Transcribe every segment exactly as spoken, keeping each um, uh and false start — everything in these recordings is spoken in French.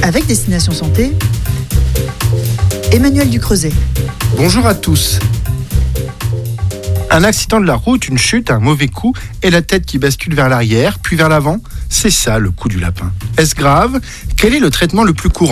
avec Destination Santé, Emmanuel Ducreuset. Bonjour à tous. Un accident de la route, une chute, un mauvais coup et la tête qui bascule vers l'arrière, puis vers l'avant, c'est ça le coup du lapin. Est-ce grave ? Quel est le traitement le plus courant ?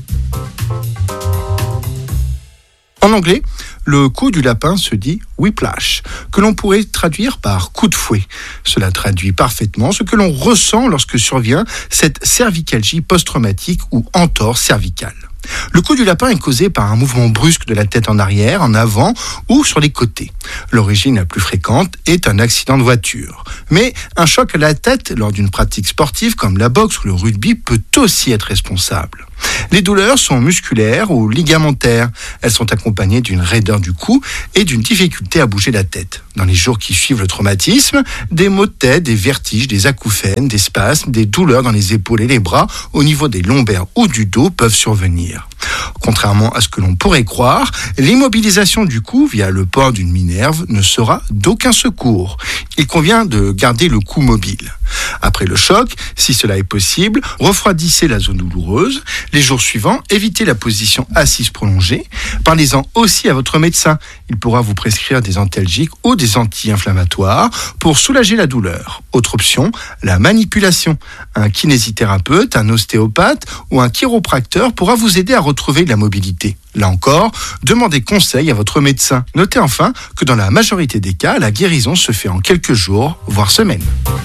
En anglais, le coup du lapin se dit whiplash, que l'on pourrait traduire par coup de fouet. Cela traduit parfaitement ce que l'on ressent lorsque survient cette cervicalgie post-traumatique ou entorse cervicale. Le coup du lapin est causé par un mouvement brusque de la tête en arrière, en avant ou sur les côtés. L'origine la plus fréquente est un accident de voiture. Mais un choc à la tête lors d'une pratique sportive comme la boxe ou le rugby peut aussi être responsable. Les douleurs sont musculaires ou ligamentaires. Elles sont accompagnées d'une raideur du cou et d'une difficulté à bouger la tête. Dans les jours qui suivent le traumatisme, des maux de tête, des vertiges, des acouphènes, des spasmes, des douleurs dans les épaules et les bras, au niveau des lombaires ou du dos peuvent survenir. Contrairement à ce que l'on pourrait croire, l'immobilisation du cou via le port d'une minerve ne sera d'aucun secours. Il convient de garder le cou mobile. Après le choc, si cela est possible, refroidissez la zone douloureuse. Les jours suivants, évitez la position assise prolongée. Parlez-en aussi à votre médecin. Il pourra vous prescrire des antalgiques ou des anti-inflammatoires pour soulager la douleur. Autre option, la manipulation. Un kinésithérapeute, un ostéopathe ou un chiropracteur pourra vous aider à retrouver la mobilité. Là encore, demandez conseil à votre médecin. Notez enfin que dans la majorité des cas, la guérison se fait en quelques jours, voire semaines.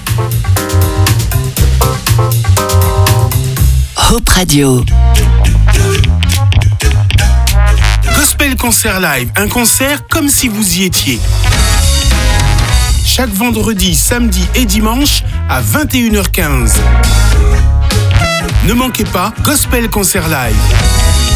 Hope Radio. Gospel Concert Live, un concert comme si vous y étiez. Chaque vendredi, samedi et dimanche à vingt et une heures quinze. Ne manquez pas Gospel Concert Live.